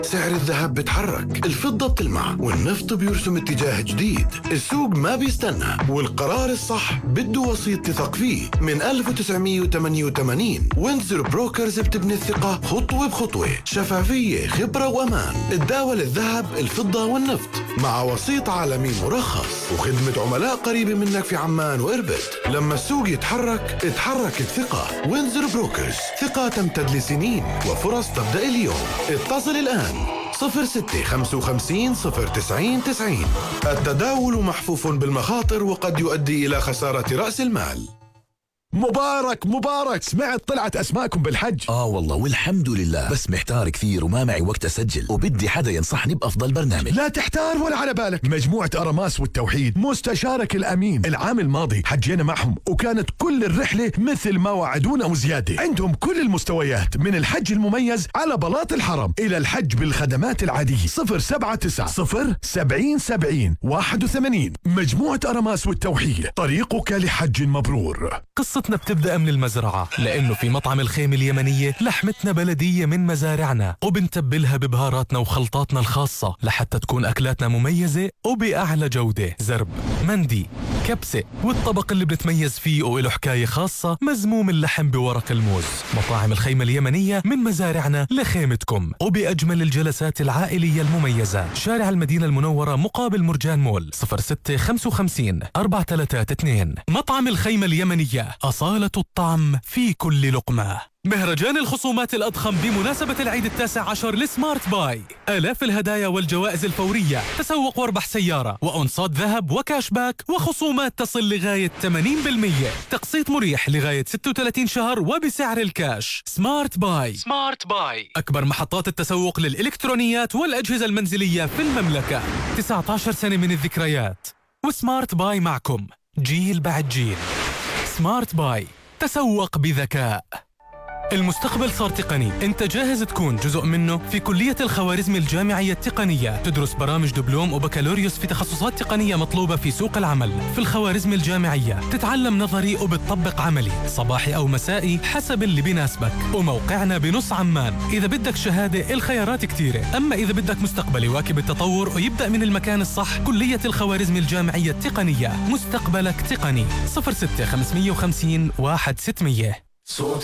سعر الذهب بتحرك، الفضة بتلمع، والنفط بيرسم اتجاه جديد. السوق ما بيستنى، والقرار الصح بده وسيط تثق فيه. من 1988 وينزر بروكرز بتبني الثقة خطوة بخطوة، شفافية، خبرة وأمان. تداول الذهب، الفضة والنفط مع وسيط عالمي مرخص، وخدمة عملاء قريبة منك في عمان وإربد. لما السوق يتحرك، اتحرك الثقة. وينزر بروكرز، ثقة تمتد لسنين وفرص تبدأ اليوم. اتصل الآن 0655 090 90. التداول محفوف بالمخاطر وقد يؤدي إلى خسارة رأس المال. مبارك، سمعت طلعت أسماءكم بالحج؟ والله والحمد لله، بس محتار كثير وما معي وقت أسجل، وبدي حدا ينصحني بأفضل برنامج. لا تحتار ولا على بالك، مجموعة أراماس والتوحيد مستشارك الأمين. العام الماضي حجينا معهم وكانت كل الرحلة مثل ما وعدونا وزيادة. عندهم كل المستويات، من الحج المميز على بلاط الحرم إلى الحج بالخدمات العادية. 079 070 70 81. مجموعة أراماس والتوحيد، طريقك لحج مبرور. قصتنا بتبدأ من المزرعة، لأنه في مطعم الخيمة اليمنية لحمتنا بلدية من مزارعنا، وبنتبلها ببهاراتنا وخلطاتنا الخاصة لحتى تكون أكلاتنا مميزة وبأعلى جودة. زرب، مندي، كبسة، والطبق اللي بنتميز فيه وله حكاية خاصة مزموم اللحم بورق الموز. مطاعم الخيمة اليمنية من مزارعنا لخيمتكم، وبأجمل الجلسات العائلية المميزة. شارع المدينة المنورة مقابل مرجان مول. 0655 432. مطعم الخيمة اليمنية، أصالة الطعم في كل لقمة. مهرجان الخصومات الأضخم بمناسبة العيد 19 لسمارت باي، آلاف الهدايا والجوائز الفورية. تسوق واربح سيارة وأنصات ذهب وكاش باك، وخصومات تصل لغاية 80%. تقسيط مريح لغاية 36 شهر وبسعر الكاش. سمارت باي، أكبر محطات التسوق للإلكترونيات والأجهزة المنزلية في المملكة. 19 سنة من الذكريات، وسمارت باي معكم جيل بعد جيل. سمارت باي، تسوق بذكاء. المستقبل صار تقني، انت جاهز تكون جزء منه؟ في كلية الخوارزمي الجامعية التقنية تدرس برامج دبلوم وبكالوريوس في تخصصات تقنية مطلوبة في سوق العمل. في الخوارزمي الجامعية تتعلم نظري وبتطبق عملي، صباحي أو مسائي حسب اللي بيناسبك. وموقعنا بنص عمان. إذا بدك شهادة الخيارات كتيرة، أما إذا بدك مستقبل يواكب التطور ويبدأ من المكان الصح، كلية الخوارزمي الجامعية التقنية، مستقبلك تقني. 06 550 1600.